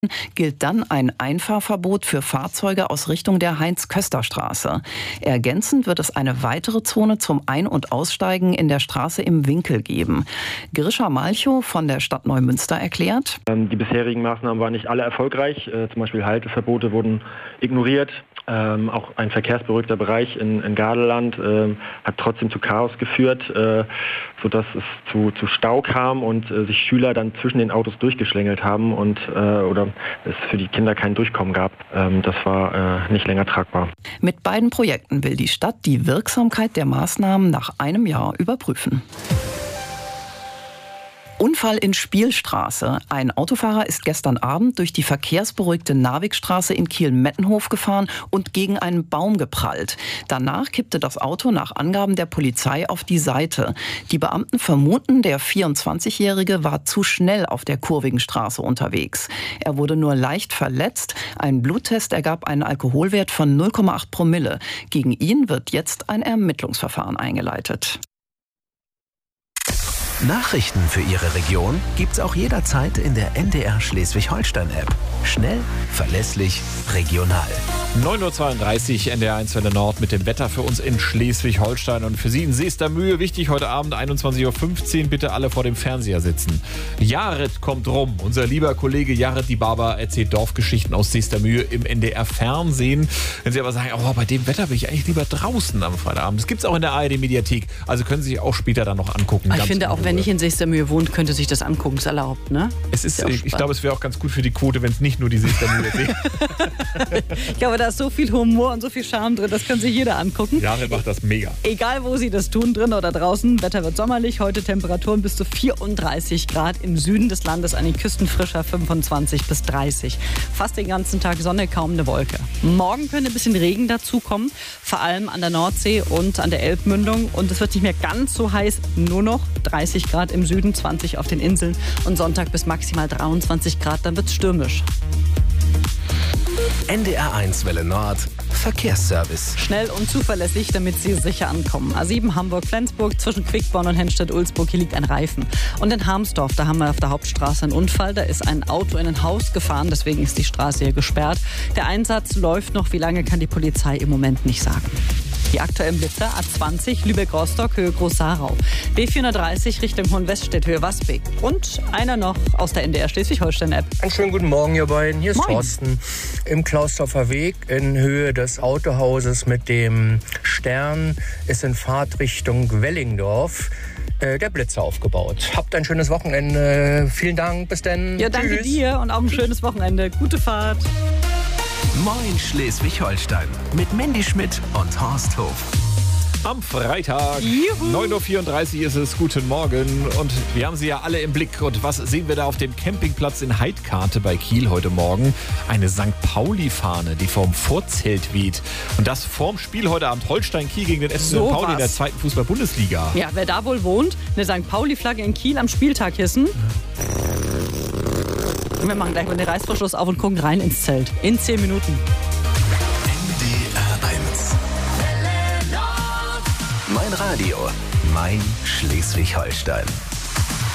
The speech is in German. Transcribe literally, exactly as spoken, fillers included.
gilt dann ein Einfahrverbot für Fahrzeuge aus Richtung der Heinz-Köster-Straße. Ergänzend wird es eine weitere Zone zum Ein- und Aussteigen in der Straße im Winkel geben. Grisha Malchow von der Stadt Neumünster erklärt: Die bisherigen Maßnahmen waren nicht alle erfolgreich. Zum Beispiel Halteverbote wurden ignoriert. Ähm, auch ein verkehrsberuhigter Bereich in, in Gardeland äh, hat trotzdem zu Chaos geführt, äh, sodass es zu, zu Stau kam und äh, sich Schüler dann zwischen den Autos durchgeschlängelt haben und äh, oder es für die Kinder kein Durchkommen gab. Ähm, das war äh, nicht länger tragbar. Mit beiden Projekten will die Stadt die Wirksamkeit der Maßnahmen nach einem Jahr überprüfen. Unfall in Spielstraße. Ein Autofahrer ist gestern Abend durch die verkehrsberuhigte Narvikstraße in Kiel-Mettenhof gefahren und gegen einen Baum geprallt. Danach kippte das Auto nach Angaben der Polizei auf die Seite. Die Beamten vermuten, der vierundzwanzigjährige war zu schnell auf der kurvigen Straße unterwegs. Er wurde nur leicht verletzt. Ein Bluttest ergab einen Alkoholwert von null Komma acht Promille. Gegen ihn wird jetzt ein Ermittlungsverfahren eingeleitet. Nachrichten für Ihre Region gibt's auch jederzeit in der N D R Schleswig-Holstein-App. Schnell, verlässlich, regional. neun Uhr zweiunddreißig, N D R eins Welle Nord mit dem Wetter für uns in Schleswig-Holstein. Und für Sie in Seestermühe wichtig, heute Abend einundzwanzig Uhr fünfzehn, bitte alle vor dem Fernseher sitzen. Jared kommt rum. Unser lieber Kollege Jared die Barber erzählt Dorfgeschichten aus Seestermühe im N D R Fernsehen. Wenn Sie aber sagen, oh, bei dem Wetter bin ich eigentlich lieber draußen am Freitagabend. Das gibt's auch in der A R D-Mediathek. Also können Sie sich auch später dann noch angucken. Ich finde auch, wenn ich in Seestermühe wohnt, könnte sich das angucken, ist erlaubt, ne? Es ist, ist ich glaube, es wäre auch ganz gut für die Quote, wenn es nicht nur die Seestermühe wäre. Ich glaube, da ist so viel Humor und so viel Charme drin, das können sich jeder angucken. Jahre macht das mega. Egal, wo Sie das tun, drin oder draußen, Wetter wird sommerlich, heute Temperaturen bis zu vierunddreißig Grad, im Süden des Landes an den Küsten frischer fünfundzwanzig bis dreißig. Fast den ganzen Tag Sonne, kaum eine Wolke. Morgen könnte ein bisschen Regen dazukommen, vor allem an der Nordsee und an der Elbmündung, und es wird nicht mehr ganz so heiß, nur noch dreißig Grad im Süden, zwanzig auf den Inseln und Sonntag bis maximal dreiundzwanzig Grad, dann wird es stürmisch. N D R eins Welle Nord, Verkehrsservice. Schnell und zuverlässig, damit Sie sicher ankommen. A sieben Hamburg-Flensburg, zwischen Quickborn und Hennstedt-Ulzburg, hier liegt ein Reifen. Und in Harmsdorf, da haben wir auf der Hauptstraße einen Unfall. Da ist ein Auto in ein Haus gefahren, deswegen ist die Straße hier gesperrt. Der Einsatz läuft noch, wie lange kann die Polizei im Moment nicht sagen. Die aktuellen Blitzer: A zwanzig Lübeck-Rostock, Höhe Groß-Sarau. B vierhundertdreißig Richtung Hohenweststedt, Höhe Wasbeck. Und einer noch aus der N D R Schleswig-Holstein-App. Einen schönen guten Morgen, ihr beiden. Hier ist Moin. Thorsten. Im Klausdorfer Weg in Höhe des Autohauses mit dem Stern ist in Fahrtrichtung Wellingdorf äh, der Blitzer aufgebaut. Habt ein schönes Wochenende. Vielen Dank. Bis dann. Ja, danke Tschüss. dir und auch ein schönes Wochenende. Gute Fahrt. Moin Schleswig-Holstein mit Mandy Schmidt und Horst Hof. Am Freitag, Juhu. neun Uhr vierunddreißig ist es, guten Morgen. Und wir haben sie ja alle im Blick. Und was sehen wir da auf dem Campingplatz in Heidkarte bei Kiel heute Morgen? Eine Sankt Pauli-Fahne, die vorm Vorzelt weht. Und das vorm Spiel heute Abend Holstein-Kiel gegen den F C So Sankt Pauli was. in der zweiten Fußball-Bundesliga. Ja, wer da wohl wohnt, eine Sankt Pauli-Flagge in Kiel am Spieltag hissen. Und wir machen gleich mal den Reißverschluss auf und gucken rein ins Zelt. In zehn Minuten. N D R eins. Mein Radio, mein Schleswig-Holstein.